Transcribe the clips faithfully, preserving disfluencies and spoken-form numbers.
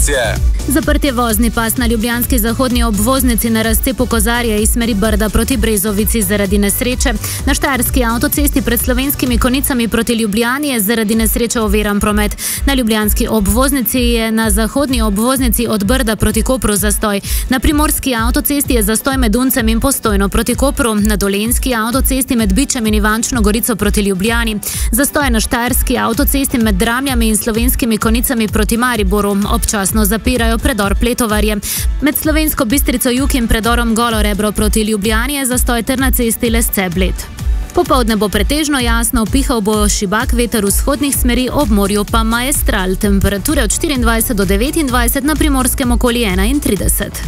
informacije. Zaprtje vozni pas na ljubljanski zahodni obvoznici na razcepu Kozarja iz smeri Brda proti Brezovici zaradi nesreče. Na štajerski avtocesti pred Slovenskimi Konicami proti Ljubljani je zaradi nesreče oviran promet. Na ljubljanski obvoznici je na zahodni obvoznici od Brda proti Kopru zastoj. Na primorski avtocesti je zastoj med Uncem in Postojno proti Kopru. Na dolenjski avtocesti med Bičem in Ivančno Gorico proti Ljubljani. Zastoj na štajerski avtocesti med Dramljami in Slovenskimi Konicami proti Mariboru. Občasno zapirajo predor Pletovarje. Med Slovensko Bistrico jug in predorom Golo Rebro proti Ljubljani je zastoj ter na cesti Lesce-Bled. Popoldne bo pretežno jasno, pihal bo šibak veter vzhodnih smeri, ob morju pa maestral. Temperature od štiriindvajset do devetindvajset, na Primorskem okoli enaintrideset.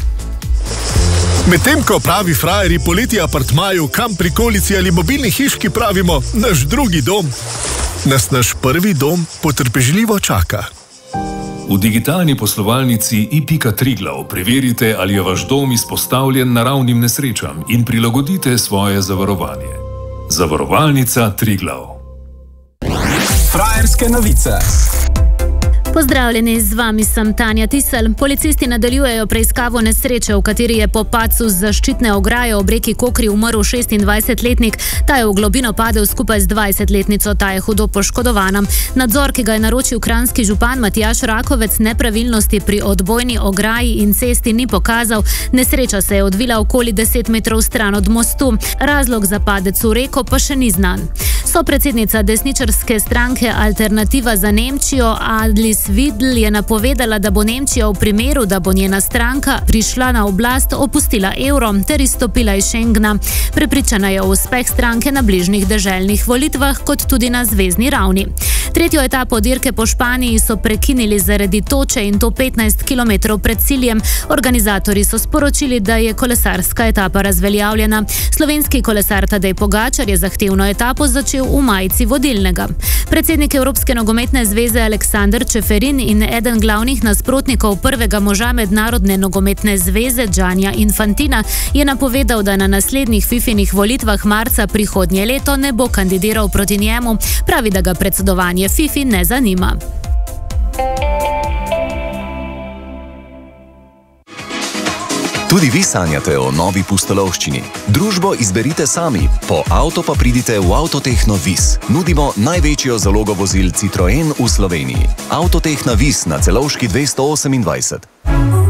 Medtem ko pravi frajerji poleti apartmaju, kam prikolici ali mobilni hiški pravimo naš drugi dom, nas naš prvi dom potrpežljivo čaka. V digitalni poslovalnici i pika Triglav preverite, ali je vaš dom izpostavljen naravnim nesrečam in prilagodite svoje zavarovanje. Zavarovalnica Triglav. Frajerske novice. Pozdravljeni, z vami sem Tanja Tisel. Policisti nadaljujejo preiskavo nesreče, v kateri je po padcu z zaščitne ograje ob reki Kokri umrl šestindvajsetletnik. Ta je v globino padel skupaj z dvajsetletnico, ta je hudo poškodovana. Nadzor, ki ga je naročil kranjski župan Matjaž Rakovec, nepravilnosti pri odbojni ograji in cesti ni pokazal. Nesreča se je odvila okoli deset metrov stran od mostu. Razlog za padec v reko pa še ni znan. Sopredsednica desničarske stranke Alternativa za Nemčijo Alice Weidel je napovedala, da bo Nemčija v primeru, da bo njena stranka prišla na oblast, opustila evro ter izstopila iz Schengna. Prepričana je o uspeh stranke na bližnjih deželnih volitvah, kot tudi na zvezni ravni. Tretjo etapo dirke po Španiji so prekinili zaradi toče in to petnajst kilometrov pred ciljem. Organizatorji so sporočili, da je kolesarska etapa razveljavljena. Slovenski kolesar Tadej Pogačar je zahtevno etapo začel v majici vodilnega. Predsednik Evropske nogometne zveze Aleksander Čeferin in eden glavnih nasprotnikov prvega moža Mednarodne nogometne zveze Giannia Infantina je napovedal, da na naslednjih fifinih volitvah marca prihodnje leto ne bo kandidiral proti njemu. Pravi, da ga predsedovanje Fifi ne zanima. Tudi vi sanjate o novi pustolovščini. Družbo izberite sami, po avto pa pridite v Avtotehno Vis. Nudimo največjo zalogo vozil Citroen v Sloveniji. Avtotehna Vis na Celovški dvesto osemindvajset.